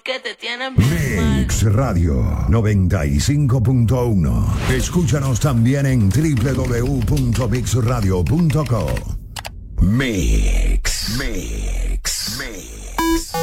porque te tienen bien mal. Mix Radio 95.1. Escúchanos también en www.mixradio.co. Mix.